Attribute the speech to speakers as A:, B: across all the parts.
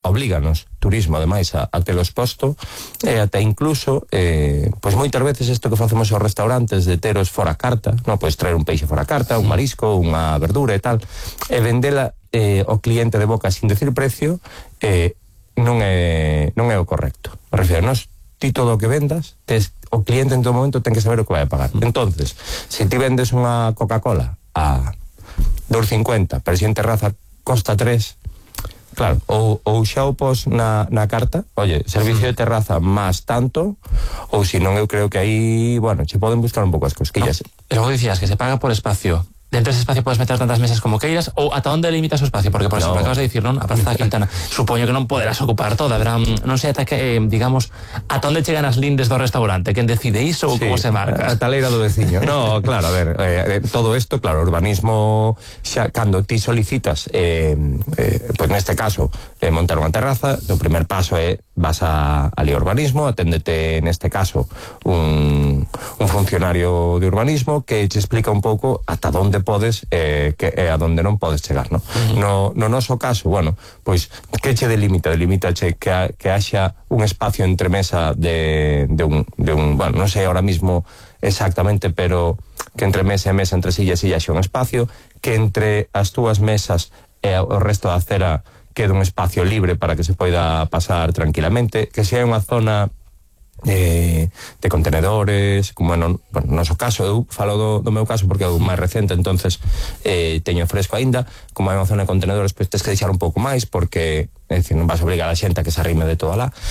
A: oblíganos turismo ademais a telos posto, e até incluso pois moitas veces isto que facemos aos restaurantes de teros fora carta, non, pois traer un peixe fora carta, un marisco, unha verdura e tal, e vendela ao cliente de boca sin decir precio, non é o correcto. Me refiro, ti todo o que vendas, o cliente en todo momento ten que saber o que vai a pagar. Entonces, se ti vendes unha Coca-Cola a 2,50, pero se en terraza costa 3, claro, ou xa o pos na carta, oye, servicio de terraza máis tanto, ou se non, eu creo que aí, bueno, che poden buscar un pouco as cosquillas.
B: E logo dicías que se paga por espacio. Dentro dese espacio podes meter tantas mesas como queiras, ou ata onde limitas o espacio? Porque, por exemplo, acabas de dicir, non? A Praza da Quintana, supoño que non poderás ocupar toda, habrá, non sei ata que, digamos, ata onde chegan as lindes do restaurante, quen decide iso ou como se marca?
A: A taleira do veciño. No, claro, a ver, todo isto, claro, urbanismo, xa, cando ti solicitas, pois neste caso, montar unha terraza, o primer paso é, vas ali ao urbanismo, aténdete neste caso un funcionario de urbanismo que te explica un pouco ata onde podes e a donde non podes chegar, no? No noso caso, bueno, pois que che delimita? Delimítache que haxa un espacio entre mesa de un, bueno, non sei ahora mismo exactamente, pero que entre mesa e mesa, entre silla e silla, haxa un espacio, que entre as túas mesas e o resto da acera quede un espacio libre para que se poida pasar tranquilamente, que sea unha zona de contenedores, como no noso caso, eu falo do meu caso porque é o máis recente, entonces teño fresco aínda, como é unha zona de contenedores, pois tens que deixar un pouco máis, porque, é dicir, non vas a obrigar a xente a que se arrime de todo alá.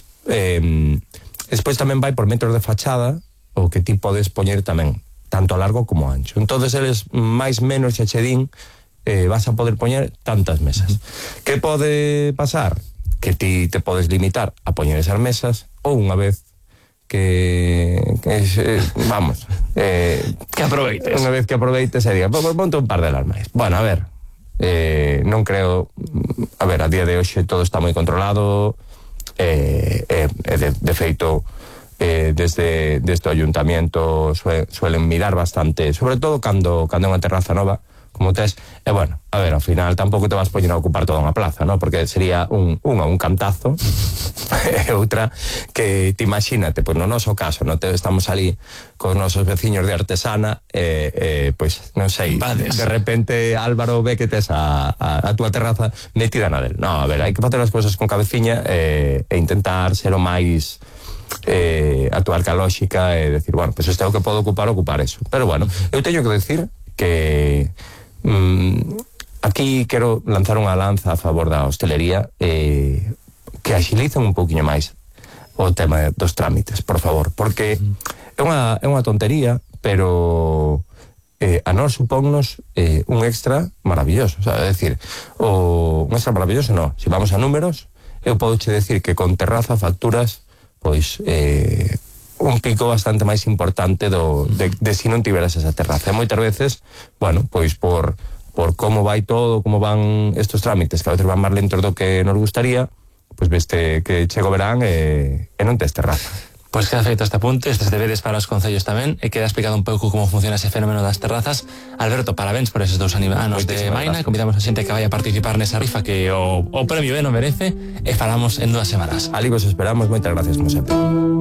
A: Despois tamén vai por metros de fachada, o que ti podes poñer tamén, tanto a largo como a ancho. Entonces eles máis menos xa che din, vas a poder poñer tantas mesas. Que pode pasar? Que ti te podes limitar a poñer esas mesas, ou unha vez que aproveites. Unha vez que aproveites e diga, ponte un par de las máis. Bueno, a ver, non creo, a ver, a día de hoxe todo está moi controlado, de feito, desde o ayuntamiento suelen mirar bastante, sobre todo cando é unha terraza nova, como tes, e bueno, a ver, ao final tampouco te vas poñer a ocupar toda unha plaza, ¿no? Porque sería un cantazo e outra que te imagínate, pois no noso caso, no estamos ali con nosos veciños de Artesana, pois non sei, de repente Álvaro ve que tes a túa terraza metida na del. No, a ver, hai que facer as cousas con cabeciña e intentar ser o máis actuar ca lógica e decir, bueno, pois isto é o que podo ocupar eso. Pero bueno, eu teño que decir que aquí quero lanzar unha lanza a favor da hostelería, que axilicen un pouquiño máis o tema dos trámites, por favor, porque é unha tontería, pero a nós supónnos un extra maravilloso, o sea, é dicir, un extra maravilloso non, se vamos a números, eu podo che decir que con terraza facturas pois un pico bastante máis importante de si non tiveras esa terraza. E moitas veces, bueno, pois por como vai todo, como van estos trámites, que a veces van máis lentos do que nos gustaría, pois veste que chega o verán e non tes terraza.
B: Pois queda feito este apunte, estes deberes para os concellos tamén, e queda explicado un pouco como funciona ese fenómeno das terrazas. Alberto, parabéns por eses 2 anos de Maina, convidamos a xente que vai a participar nesa rifa que o premio non merece, e falamos en 2 semanas.
A: Ali vos esperamos, moitas gracias como sempre.